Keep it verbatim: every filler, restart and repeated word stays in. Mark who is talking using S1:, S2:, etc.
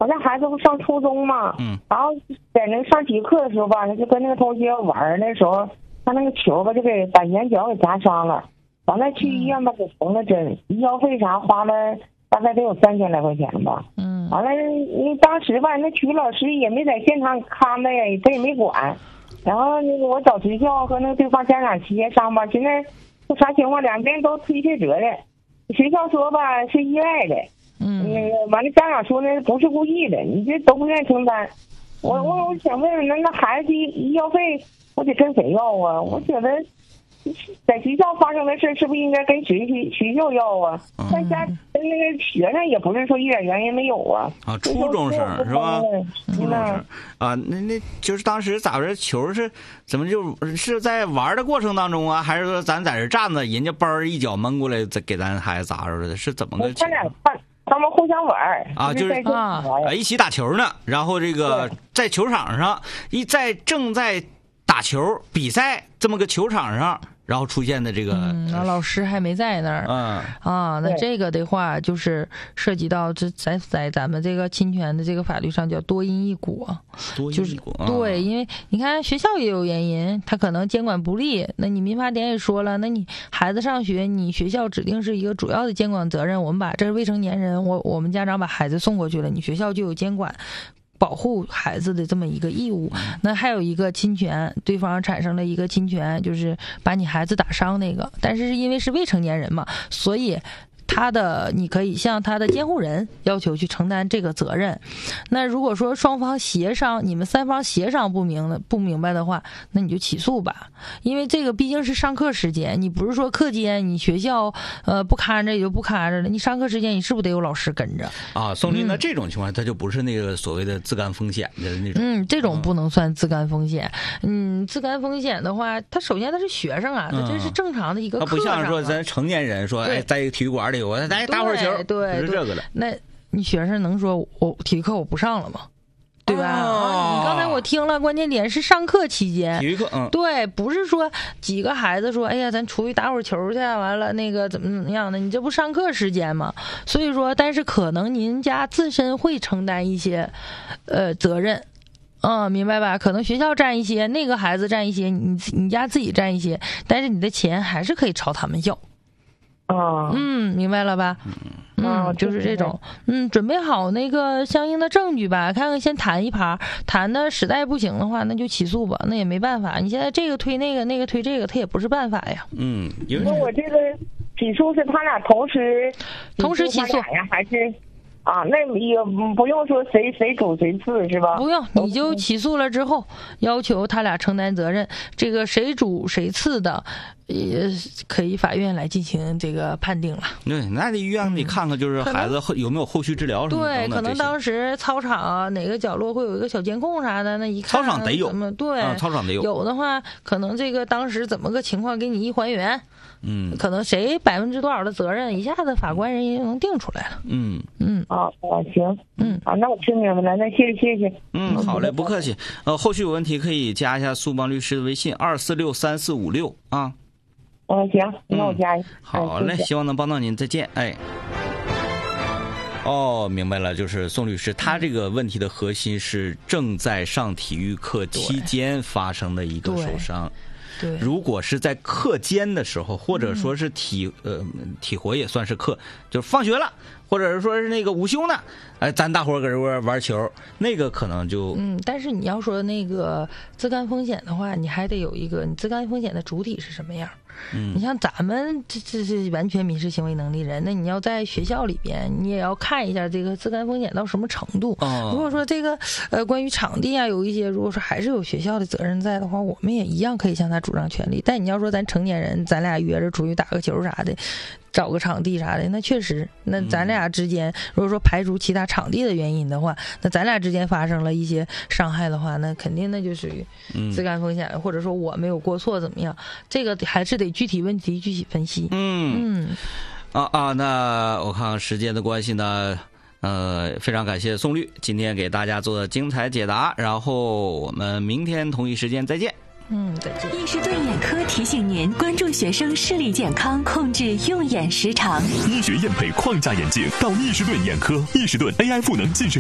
S1: 我家孩子不上初中嘛，
S2: 嗯，
S1: 然后在那个上体育课的时候吧，就跟那个同学玩，那时候他那个球吧就给把眼角给砸伤了，完了去医院吧给缝了针，医药费啥花了大概得有三千来块钱吧。
S2: 嗯，
S1: 完了，那当时吧，那体育老师也没在现场看的呀，他也没管。然后那个我找学校和那个对方家长协商吧，现在这啥情况，两边都推卸责任。学校说吧是意外的。
S2: 嗯，
S1: 那个完了，家长说呢不是故意的，你这都不愿意承担。我我我想问问，那那孩子医药费我得跟谁要啊？我觉得在学校发生的事是不是应该跟学习学校要啊？在家跟那个学生也不是说一点原因没有啊。
S2: 啊，初中生是吧？初中生啊，那那就是当时咋着？球是怎么就是在玩的过程当中啊，还是说咱在这站着，人家班一脚闷过来，再给咱孩子砸着的？是怎么个情况？
S1: 他们互相玩
S2: 啊，就是
S1: 啊，
S2: 一起打球呢。然后这个在球场上，一在正在打球比赛这么个球场上，然后出现的这个，
S3: 嗯，那老师还没在那儿，
S2: 嗯
S3: 啊，那这个的话就是涉及到这在在咱们这个侵权的这个法律上叫多因一果，
S2: 多因一果，
S3: 就是对，因为你看学校也有原因，他可能监管不力，那你民法典也说了，那你孩子上学，你学校指定是一个主要的监管责任，我们把这是未成年人，我我们家长把孩子送过去了，你学校就有监管保护孩子的这么一个义务。那还有一个侵权，对方产生了一个侵权，就是把你孩子打伤那个，但是因为是未成年人嘛，所以他的你可以向他的监护人要求去承担这个责任。那如果说双方协商，你们三方协商不明的不明白的话，那你就起诉吧，因为这个毕竟是上课时间，你不是说课间你学校呃不看着也就不看着了，你上课时间你是不是得有老师跟着
S2: 啊？宋律，那这种情况他就不是那个所谓的自甘风险的那种。
S3: 嗯，这种不能算自甘风险。嗯，自甘风险的话，他首先他是学生啊，他这是正常的一个课
S2: 程、啊。他不像说咱成年人说，哎，在一个体育馆里我来打会儿球，
S3: 对，
S2: 不是这个了。
S3: 那你学生能说我体育课我不上了吗？对吧？
S2: 哦、
S3: 你刚才我听了，关键点是上课期间，
S2: 体育课，嗯，
S3: 对，不是说几个孩子说，哎呀，咱出去打会儿球去，完了那个怎么怎么样的，你这不上课时间吗？所以说，但是可能您家自身会承担一些，呃，责任。嗯，明白吧？可能学校占一些，那个孩子占一些，你你家自己占一些，但是你的钱还是可以朝他们要。
S1: 哦，
S3: 嗯，明白了吧？嗯，就是这种，嗯，准备好那个相应的证据吧，看看先谈一盘，谈的实在不行的话，那就起诉吧，那也没办法，你现在这个推那个，那个推这个，他也不是办法呀。
S2: 嗯，
S1: 那我这个起诉是他俩同时
S3: 同时起诉
S1: 呀，还是？啊，那也不用说谁谁主谁次是吧？
S3: 不用，你就起诉了之后，要求他俩承担责任。这个谁主谁次的，也可以法院来进行这个判定了。
S2: 对，那得医院得看看，就是孩子有没有后续治疗什么的。
S3: 对，可能当时操场哪个角落会有一个小监控啥的，那一看
S2: 操场得有，
S3: 怎么对、
S2: 嗯？操场得有。
S3: 有的话，可能这个当时怎么个情况给你一还原。
S2: 嗯，
S3: 可能谁百分之多少的责任，一下子法官人也能定出来了。
S2: 嗯
S3: 嗯，
S1: 啊啊行，
S3: 嗯
S1: 啊，那我听明白了，那谢谢谢谢。
S2: 嗯，好嘞，不客气。呃，后续有问题可以加一下苏邦律师的微信二四六三四五六啊。
S1: 嗯，行，那我加一下。
S2: 嗯、好嘞，希望能帮到您，再见，哎。哦，明白了，就是宋律师，他这个问题的核心是正在上体育课期间发生的一个受伤。
S3: 对，
S2: 如果是在课间的时候，或者说是体、嗯、呃体活也算是课，就是放学了，或者是说是那个午休呢，哎，咱大伙儿搁这玩玩球，那个可能就
S3: 嗯，但是你要说那个自甘风险的话，你还得有一个你自甘风险的主体是什么样。
S2: 嗯，
S3: 你像咱们这这是完全民事行为能力人，那你要在学校里边，你也要看一下这个自甘风险到什么程度。
S2: 哦、
S3: 如果说这个呃关于场地啊有一些，如果说还是有学校的责任在的话，我们也一样可以向他主张权利。但你要说咱成年人，咱俩约着出去打个球啥的，找个场地啥的，那确实，那咱俩之间如果说排除其他场地的原因的话，那咱俩之间发生了一些伤害的话，那肯定那就属于自甘风险了，嗯、或者说我没有过错怎么样，这个还是得具体问题具体分析。
S2: 嗯嗯，啊啊，那我看时间的关系呢，呃，非常感谢宋律今天给大家做的精彩解答，然后我们明天同一时间再见。
S3: 嗯，再见。
S4: 易士顿眼科提醒您关注学生视力健康，控制用眼时长。
S5: 医学验配框架眼镜到易士顿眼科，易士顿 A I 赋能近视。